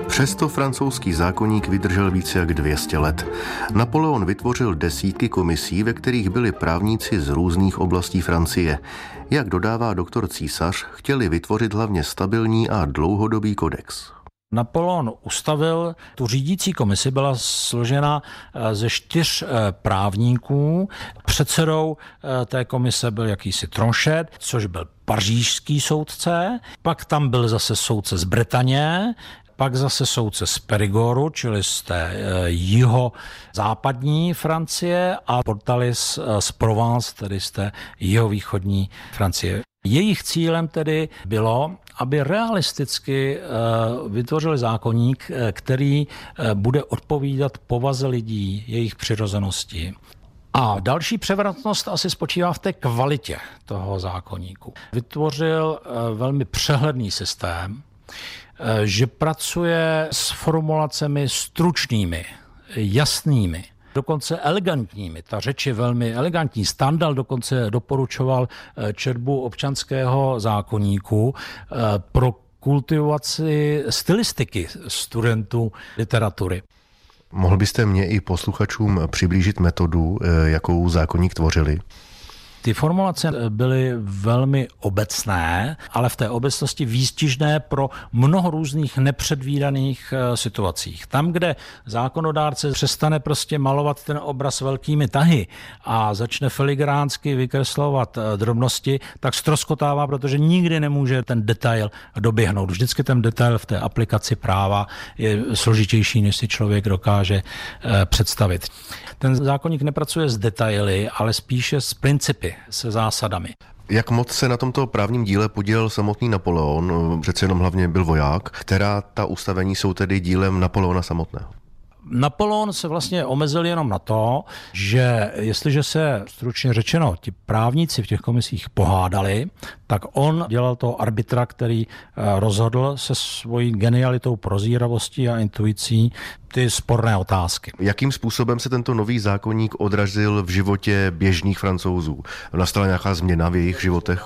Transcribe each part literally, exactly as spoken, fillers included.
Přesto francouzský zákoník vydržel více jak dvě stě let. Napoleon vytvořil desítky komisí, ve kterých byli právníci z různých oblastí Francie. Jak dodává doktor Císař, chtěli vytvořit hlavně stabilní a dlouhodobý kodex. Napoleon ustavil tu řídící komisi, byla složena ze čtyř právníků. Předsedou té komise byl jakýsi Tronchet, což byl pařížský soudce, pak tam byl zase soudce z Bretaně, pak zase soudce z Périgoru, čili z té jihozápadní Francie, a Portalis z Provence, tedy z té jihovýchodní Francie. Jejich cílem tedy bylo, aby realisticky vytvořili zákoník, který bude odpovídat povaze lidí, jejich přirozenosti. A další převratnost asi spočívá v té kvalitě toho zákoníku. Vytvořil velmi přehledný systém, že pracuje s formulacemi stručnými, jasnými, dokonce elegantními. Ta řeč je velmi elegantní. Stendhal dokonce doporučoval četbu občanského zákoníku pro kultivaci stylistiky studentů literatury. Mohl byste mě i posluchačům přiblížit metodu, jakou zákoník tvořili? Ty formulace byly velmi obecné, ale v té obecnosti výstižné pro mnoho různých nepředvídaných situacích. Tam, kde zákonodárce přestane prostě malovat ten obraz velkými tahy a začne filigránsky vykreslovat drobnosti, tak ztroskotává, protože nikdy nemůže ten detail doběhnout. Vždycky ten detail v té aplikaci práva je složitější, než si člověk dokáže představit. Ten zákoník nepracuje s detaily, ale spíše s principy, se zásadami. Jak moc se na tomto právním díle podílel samotný Napoleon, přece jenom hlavně byl voják, která ta ustavení jsou tedy dílem Napoleona samotného? Napoleon se vlastně omezil jenom na to, že jestliže se, stručně řečeno, ti právníci v těch komisích pohádali, tak on dělal toho arbitra, který rozhodl se svojí genialitou, prozíravostí a intuicí ty sporné otázky. Jakým způsobem se tento nový zákoník odrazil v životě běžných Francouzů? Nastala nějaká změna v jejich životech?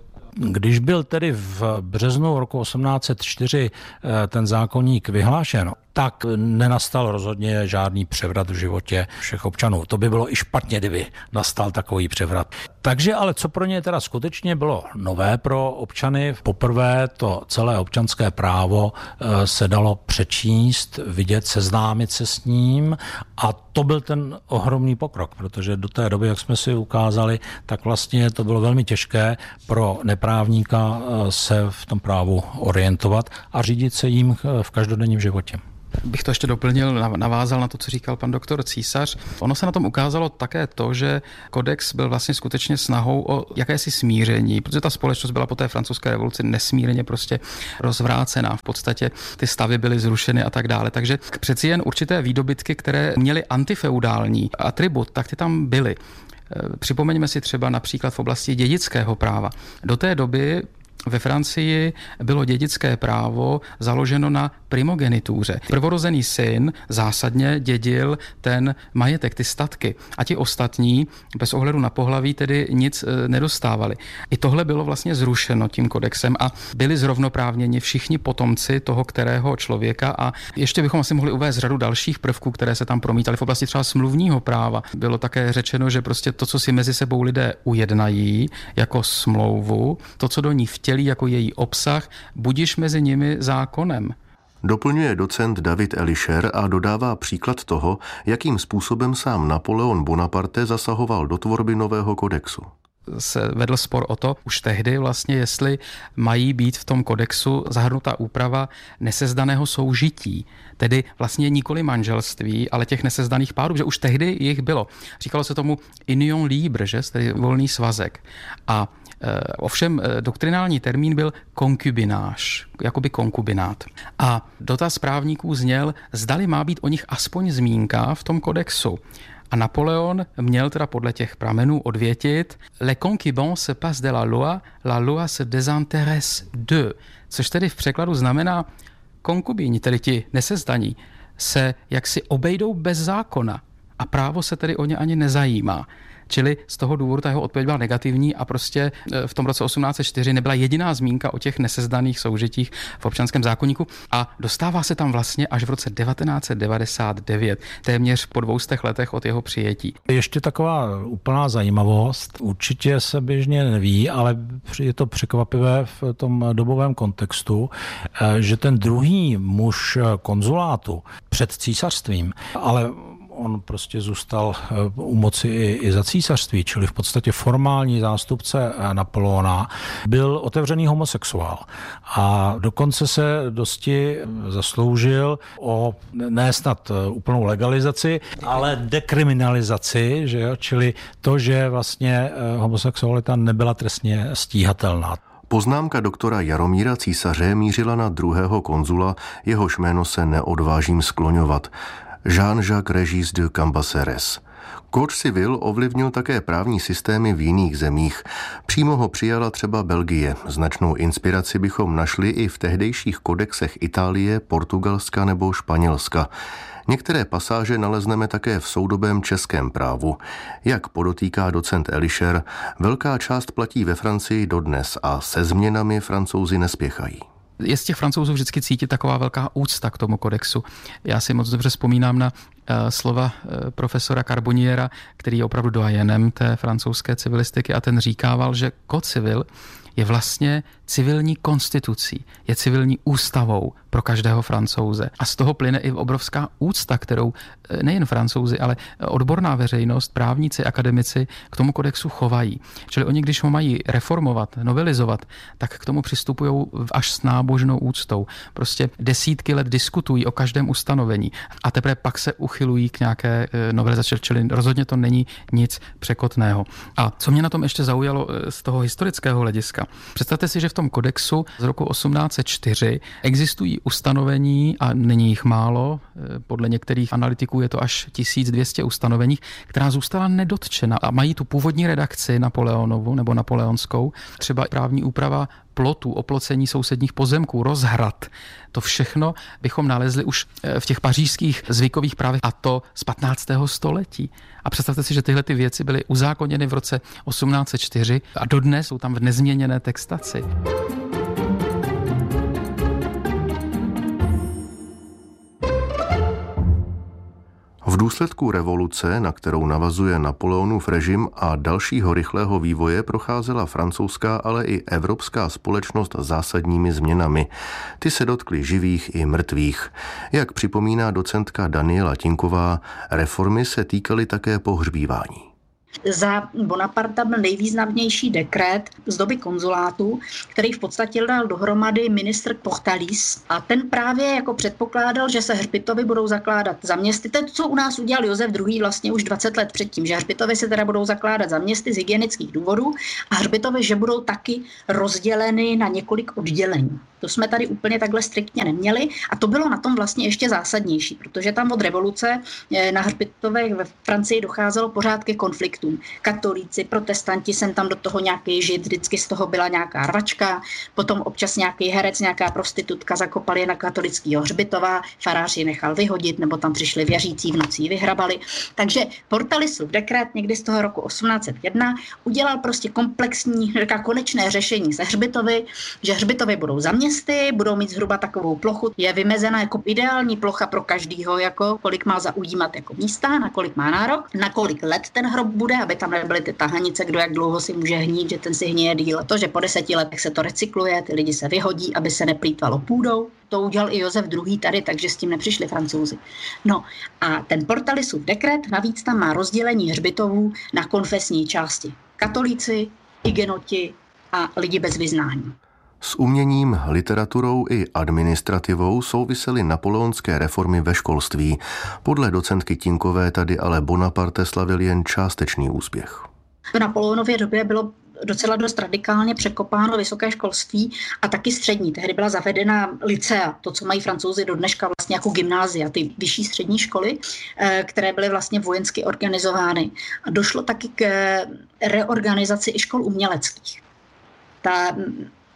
Když byl tedy v březnu roku osmnáct set čtyři ten zákoník vyhlášen, tak nenastal rozhodně žádný převrat v životě všech občanů. To by bylo i špatně, kdyby nastal takový převrat. Takže ale co pro ně teda skutečně bylo nové pro občany, poprvé to celé občanské právo se dalo přečíst, vidět, seznámit se s ním, a to byl ten ohromný pokrok, protože do té doby, jak jsme si ukázali, tak vlastně to bylo velmi těžké pro neprávníka se v tom právu orientovat a řídit se jím v každodenním životě. Bych to ještě doplnil, navázal na to, co říkal pan doktor Císař. Ono se na tom ukázalo také to, že kodex byl vlastně skutečně snahou o jakési smíření, protože ta společnost byla po té francouzské revoluci nesmírně prostě rozvrácená. V podstatě ty stavy byly zrušeny a tak dále. Takže přeci jen určité výdobytky, které měly antifeudální atribut, tak ty tam byly. Připomeňme si třeba například v oblasti dědického práva. Do té doby ve Francii bylo dědické právo založeno na primogenituře. Prvorozený syn zásadně dědil ten majetek, ty statky, a ti ostatní bez ohledu na pohlaví tedy nic nedostávali. I tohle bylo vlastně zrušeno tím kodexem a byli zrovnoprávněni všichni potomci toho kterého člověka, a ještě bychom asi mohli uvést řadu dalších prvků, které se tam promítaly v oblasti třeba smluvního práva. Bylo také řečeno, že prostě to, co si mezi sebou lidé ujednají jako smlouvu, to, co do ní vtělí jako její obsah, budiž mezi nimi zákonem. Doplňuje docent David Elischer a dodává příklad toho, jakým způsobem sám Napoleon Bonaparte zasahoval do tvorby nového kodexu. Se vedl spor o to už tehdy vlastně, jestli mají být v tom kodexu zahrnuta úprava nesezdaného soužití, tedy vlastně nikoli manželství, ale těch nesezdaných párů, že už tehdy jich bylo. Říkalo se tomu union libre, že, tedy volný svazek. A ovšem doktrinální termín byl konkubináž, jakoby konkubinát. A dotaz právníků zněl, zdali má být o nich aspoň zmínka v tom kodexu. A Napoleon měl teda podle těch pramenů odvětit les concubins se passent de la loi, la loi se désintéresse d'eux, což tedy v překladu znamená konkubíni, tedy ti nesezdaní, se jaksi obejdou bez zákona a právo se tedy o ně ani nezajímá. Čili z toho důvodu ta jeho odpověď byla negativní a prostě v tom roce osmnáct set čtyři nebyla jediná zmínka o těch nesezdaných soužitích v občanském zákoníku a dostává se tam vlastně až v roce devatenáct set devadesát devět, téměř po dvoustech letech od jeho přijetí. Ještě taková úplná zajímavost, určitě se běžně neví, ale je to překvapivé v tom dobovém kontextu, že ten druhý muž konzulátu před císařstvím, ale on prostě zůstal u moci i, i za císařství, čili v podstatě formální zástupce Napoleona, byl otevřený homosexuál. A dokonce se dosti zasloužil o ne snad úplnou legalizaci, ale dekriminalizaci, že jo? Čili to, že vlastně homosexualita nebyla trestně stíhatelná. Poznámka doktora Jaromíra Císaře mířila na druhého konzula, jehož jméno se neodvážím skloňovat. Jean-Jacques Régis de Cambacérès. Code civil ovlivnil také právní systémy v jiných zemích. Přímo ho přijala třeba Belgie. Značnou inspiraci bychom našli i v tehdejších kodexech Itálie, Portugalska nebo Španělska. Některé pasáže nalezneme také v soudobém českém právu. Jak podotýká docent Elischer, velká část platí ve Francii dodnes a se změnami Francouzi nespěchají. Je z těch Francouzů vždycky cítit taková velká úcta k tomu kodexu. Já si moc dobře vzpomínám na uh, slova uh, profesora Carbonniera, který je opravdu doajenem té francouzské civilistiky a ten říkával, že Code civil je vlastně civilní konstitucí, je civilní ústavou pro každého Francouze. A z toho plyne i obrovská úcta, kterou nejen Francouzi, ale odborná veřejnost, právníci, akademici k tomu kodexu chovají. Čili oni, když ho mají reformovat, novelizovat, tak k tomu přistupují až s nábožnou úctou. Prostě desítky let diskutují o každém ustanovení a teprve pak se uchylují k nějaké novelizaci, čili rozhodně to není nic překotného. A co mě na tom ještě zaujalo z toho historického hlediska? Představte si, že v tom kodexu z roku osmnáct set čtyři existují ustanovení, a není jich málo, podle některých analytiků je to až tisíc dvě stě ustanovení, která zůstala nedotčena a mají tu původní redakci Napoleonovu nebo napoleonskou, třeba právní úprava plotů, oplocení sousedních pozemků, rozhrad. To všechno bychom nalezli už v těch pařížských zvykových právech, a to z patnáctého století. A představte si, že tyhle ty věci byly uzákoněny v roce osmnáct set čtyři a dodnes jsou tam v nezměněné textaci. V důsledku revoluce, na kterou navazuje Napoleonův režim a dalšího rychlého vývoje, procházela francouzská, ale i evropská společnost zásadními změnami. Ty se dotkly živých i mrtvých. Jak připomíná docentka Daniela Tinková, reformy se týkaly také pohřbívání. Za Bonaparta byl nejvýznamnější dekret z doby konzulátu, který v podstatě dal dohromady ministr Portalis a ten právě jako předpokládal, že se hřbitovy budou zakládat za městy. To je to, co u nás udělal Josef druhý. vlastně už dvacet let předtím, že hřbitovy se teda budou zakládat za městy z hygienických důvodů a hřbitovy, že budou taky rozděleny na několik oddělení. To jsme tady úplně takhle striktně neměli a to bylo na tom vlastně ještě zásadnější, protože tam od revoluce na hřbitovech ve Francii docházelo pořád ke konfliktům. Katolíci, protestanti, sem tam do toho nějaký žid, vždycky z toho byla nějaká rvačka, potom občas nějaký herec, nějaká prostitutka zakopali na katolického hřbitova, farář ji nechal vyhodit, nebo tam přišli věřící v noci vyhrabali. Takže Portalisův dekret někdy z toho roku osmnáct set jedna udělal prostě komplexní, říká konečné řešení se hřbitovy, že hřbitovy budou za městy, budou mít zhruba takovou plochu, je vymezena jako ideální plocha pro každýho, jako kolik má zaujímat jako místa, na kolik má nárok, na kolik let ten hrob bude, aby tam nebyly ty tahanice, kdo jak dlouho si může hnít, že ten si hníje díl. To, že po deseti letech se to recykluje, ty lidi se vyhodí, aby se neplýtvalo půdou. To udělal i Josef druhý. tady, takže s tím nepřišli Francouzi. No a ten Portalisův dekret navíc tam má rozdělení hřbitovů na konfesní části. Katolíci, hygenoti a lidi bez vyznání. S uměním, literaturou i administrativou souvisely napoleonské reformy ve školství. Podle docentky Tinkové tady ale Bonaparte slavil jen částečný úspěch. V Napoleonově době bylo docela dost radikálně překopáno vysoké školství a taky střední. Tehdy byla zavedena lycea, to, co mají Francouzi do dneška vlastně jako gymnázia, ty vyšší střední školy, které byly vlastně vojensky organizovány. A došlo taky k reorganizaci i škol uměleckých. Ta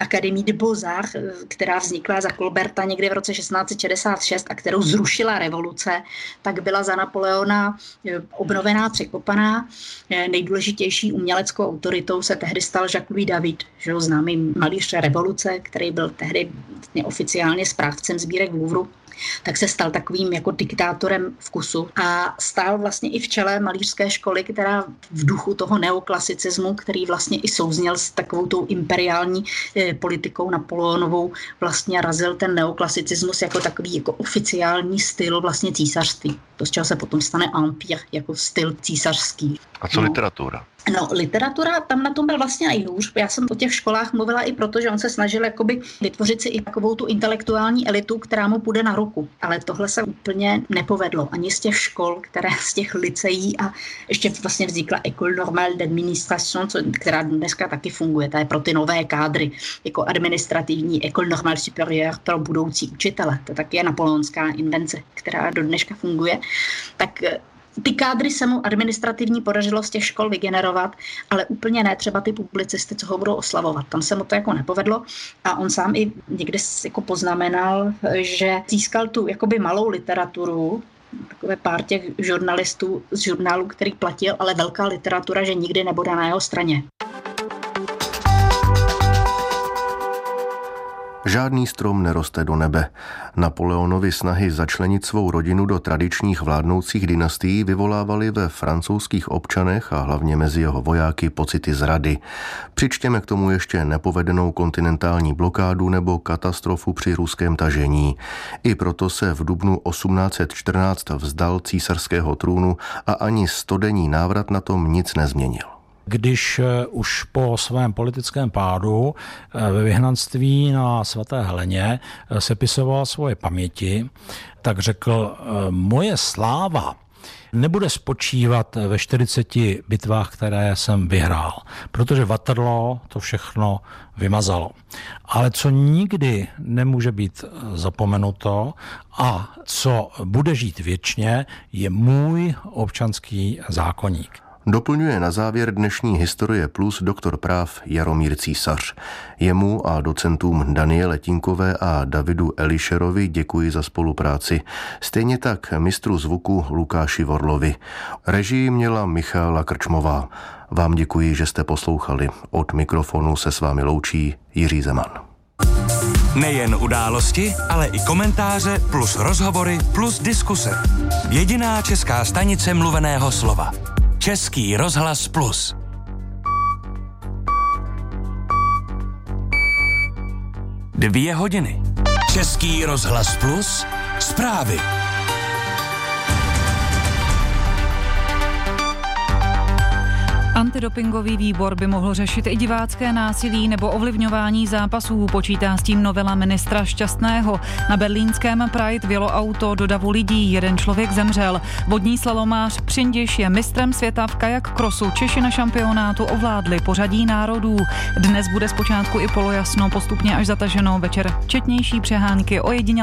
Académie de Beaux-Arts, která vznikla za Colberta někdy v roce šestnáct set šedesát šest a kterou zrušila revoluce, tak byla za Napoleona obnovená, překopaná. Nejdůležitější uměleckou autoritou se tehdy stal Jacques-Louis David, že známý malíř revoluce, který byl tehdy oficiálně správcem sbírek v Louvru, tak se stal takovým jako diktátorem vkusu a stál vlastně i v čele malířské školy, která v duchu toho neoklasicismu, který vlastně i souzněl s takovou tou imperiální eh, politikou Napoleonovou, vlastně razil ten neoklasicismus jako takový jako oficiální styl vlastně císařství. To, z čeho se potom stane empire, jako styl císařský. A co no. literatura? No, literatura, tam na tom byl vlastně nejhůř. Já jsem o těch školách mluvila i proto, že on se snažil jakoby vytvořit si i takovou tu intelektuální elitu, která mu půjde na ruku. Ale tohle se úplně nepovedlo. Ani z těch škol, které z těch liceí a ještě vlastně vznikla École normale d'administration, která dneska taky funguje. Ta je pro ty nové kádry, jako administrativní École normale supérieure pro budoucí učitele. To taky je napoleonská invence, která do dneška funguje. Tak ty kádry se mu administrativní podařilo z těch škol vygenerovat, ale úplně ne třeba ty publicisty, co ho budou oslavovat. Tam se mu to jako nepovedlo a on sám i někde jako poznamenal, že získal tu jakoby malou literaturu, takové pár těch žurnalistů z žurnálu, který platil, ale velká literatura, že nikdy nebude na jeho straně. Žádný strom neroste do nebe. Napoleonovy snahy začlenit svou rodinu do tradičních vládnoucích dynastií vyvolávaly ve francouzských občanech a hlavně mezi jeho vojáky pocity zrady. Přičtěme k tomu ještě nepovedenou kontinentální blokádu nebo katastrofu při ruském tažení. I proto se v dubnu osmnáct set čtrnáct vzdal císařského trůnu a ani stodenní návrat na tom nic nezměnil. Když už po svém politickém pádu ve vyhnanství na Svaté Heleně sepisoval svoje paměti, tak řekl, moje sláva nebude spočívat ve čtyřiceti bitvách, které jsem vyhrál, protože Waterloo to všechno vymazalo. Ale co nikdy nemůže být zapomenuto a co bude žít věčně, je můj občanský zákoník. Doplňuje na závěr dnešní Historie Plus doktor práv Jaromír Císař. Jemu a docentům Daniele Tinkové a Davidu Elišerovi děkuji za spolupráci. Stejně tak mistru zvuku Lukáši Vorlovi. Režii měla Michaela Krčmová. Vám děkuji, že jste poslouchali. Od mikrofonu se s vámi loučí Jiří Zeman. Nejen události, ale i komentáře plus rozhovory plus diskuse. Jediná česká stanice mluveného slova. Český rozhlas Plus. Dvě hodiny. Český rozhlas Plus. Zprávy. Antidopingový výbor by mohl řešit i divácké násilí nebo ovlivňování zápasů, počítá s tím novela ministra Šťastného. Na berlínském Pride vjelo auto do davu lidí, jeden člověk zemřel. Vodní slalomář Přindiš je mistrem světa v kajak krosu. Češi na šampionátu ovládli pořadí národů. Dnes bude zpočátku i polojasno, postupně až zataženo, večer četnější přehánky, ojedinělé